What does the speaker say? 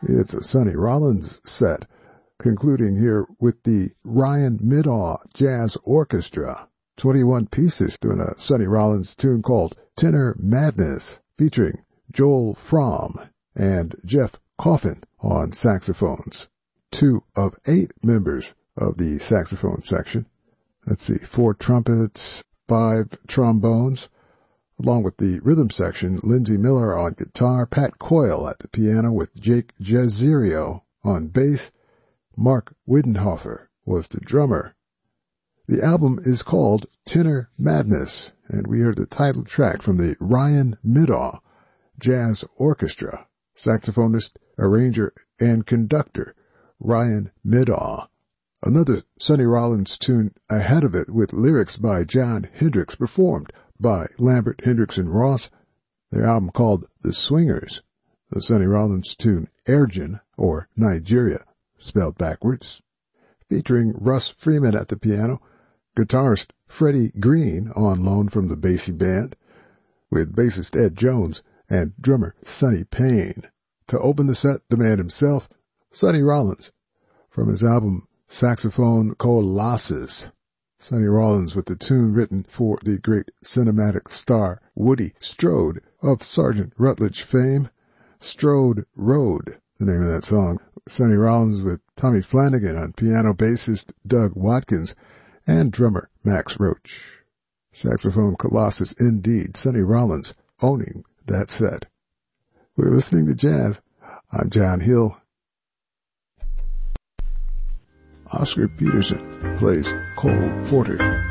It's a Sonny Rollins set, concluding here with the Ryan Middaugh Jazz Orchestra. 21 pieces doing a Sonny Rollins tune called Tenor Madness, featuring Joel Fromm and Jeff Coffin on saxophones. 2 of 8 members of the saxophone section. 4 trumpets, 5 trombones, along with the rhythm section, Lindsey Miller on guitar, Pat Coyle at the piano with Jake Jazzerio on bass. Mark Widenhofer was the drummer. The album is called Tenor Madness, and we heard the title track from the Ryan Middaugh Jazz Orchestra. Saxophonist, arranger, and conductor, Ryan Middaugh. Another Sonny Rollins tune ahead of it with lyrics by Jon Hendricks performed by Lambert, Hendricks, and Ross. Their album called The Swingers. The Sonny Rollins tune Airgen, or Nigeria, spelled backwards, featuring Russ Freeman at the piano, guitarist Freddie Green on loan from the Basie Band, with bassist Ed Jones and drummer Sonny Payne. To open the set, the man himself, Sonny Rollins, from his album Saxophone Colossus. Sonny Rollins with the tune written for the great cinematic star Woody Strode of Sergeant Rutledge fame, Strode Road, the name of that song. Sonny Rollins with Tommy Flanagan on piano, bassist Doug Watkins, and drummer Max Roach. Saxophone Colossus indeed, Sonny Rollins owning that set. We're listening to jazz. I'm John Hill. Oscar Peterson plays Cole Porter.